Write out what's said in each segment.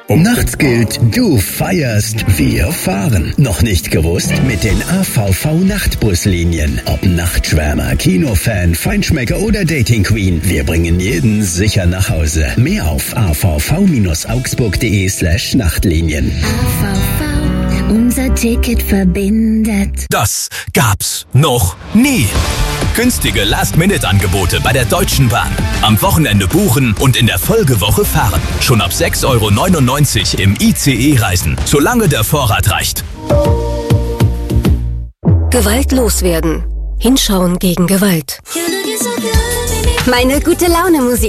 Nachts gilt, du feierst, wir fahren. Noch nicht gewusst? Mit den AVV-Nachtbuslinien. Ob Nachtschwärmer, Kinofan, Feinschmecker oder Dating Queen. Wir bringen jeden sicher nach Hause. Mehr auf avv-augsburg.de/Nachtlinien. AVV, unser Ticket verbindet. Das gab's noch nie. Günstige Last-Minute-Angebote bei der Deutschen Bahn. Am Wochenende buchen und in der Folgewoche fahren. Schon ab 6,99 € im ICE reisen, solange der Vorrat reicht. Gewalt loswerden. Hinschauen gegen Gewalt. Meine Gute-Laune-Musik.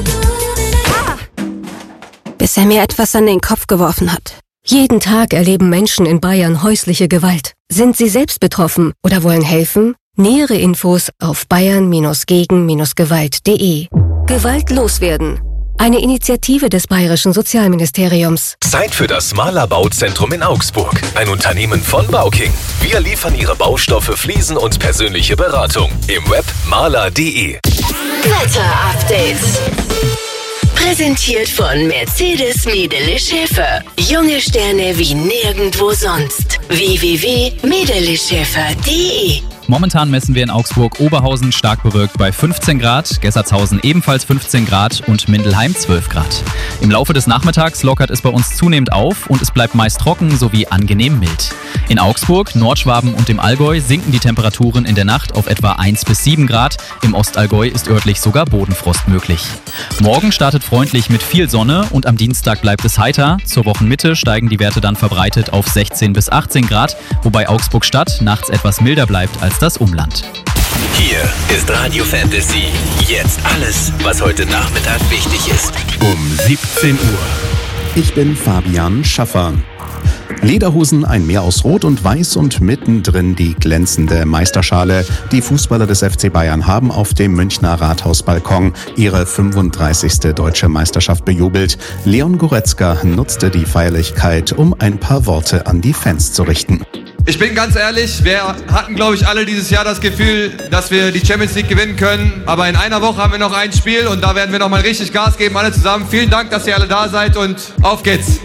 Bis er mir etwas an den Kopf geworfen hat. Jeden Tag erleben Menschen in Bayern häusliche Gewalt. Sind sie selbst betroffen oder wollen helfen? Nähere Infos auf bayern-gegen-gewalt.de. Gewalt loswerden. Eine Initiative des Bayerischen Sozialministeriums. Zeit für das Maler-Bauzentrum in Augsburg. Ein Unternehmen von Bauking. Wir liefern Ihre Baustoffe, Fliesen und persönliche Beratung. Im Web maler.de. Wetter-Updates. Präsentiert von Mercedes Medele Schäfer. Junge Sterne wie nirgendwo sonst. www.medeleschäfer.de. Momentan messen wir in Augsburg Oberhausen stark bewölkt bei 15 Grad, Gessertshausen ebenfalls 15 Grad und Mindelheim 12 Grad. Im Laufe des Nachmittags lockert es bei uns zunehmend auf und es bleibt meist trocken sowie angenehm mild. In Augsburg, Nordschwaben und dem Allgäu sinken die Temperaturen in der Nacht auf etwa 1 bis 7 Grad. Im Ostallgäu ist örtlich sogar Bodenfrost möglich. Morgen startet freundlich mit viel Sonne und am Dienstag bleibt es heiter. Zur Wochenmitte steigen die Werte dann verbreitet auf 16 bis 18 Grad, wobei Augsburg Stadt nachts etwas milder bleibt als das Umland. Hier ist Radio Fantasy. Jetzt alles, was heute Nachmittag wichtig ist. Um 17 Uhr. Ich bin Fabian Schaffer. Lederhosen, ein Meer aus Rot und Weiß und mittendrin die glänzende Meisterschale. Die Fußballer des FC Bayern haben auf dem Münchner Rathausbalkon ihre 35. deutsche Meisterschaft bejubelt. Leon Goretzka nutzte die Feierlichkeit, um ein paar Worte an die Fans zu richten. Ich bin ganz ehrlich, wir hatten, glaube ich, alle dieses Jahr das Gefühl, dass wir die Champions League gewinnen können. Aber in einer Woche haben wir noch ein Spiel und da werden wir noch mal richtig Gas geben, alle zusammen. Vielen Dank, dass ihr alle da seid und auf geht's.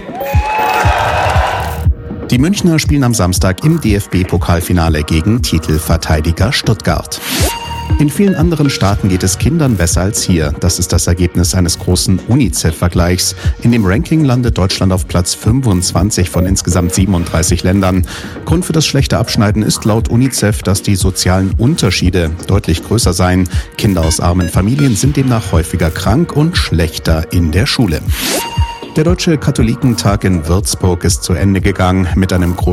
Die Münchner spielen am Samstag im DFB-Pokalfinale gegen Titelverteidiger Stuttgart. In vielen anderen Staaten geht es Kindern besser als hier. Das ist das Ergebnis eines großen UNICEF-Vergleichs. In dem Ranking landet Deutschland auf Platz 25 von insgesamt 37 Ländern. Grund für das schlechte Abschneiden ist laut UNICEF, dass die sozialen Unterschiede deutlich größer seien. Kinder aus armen Familien sind demnach häufiger krank und schlechter in der Schule. Der Deutsche Katholikentag in Würzburg ist zu Ende gegangen mit einem großen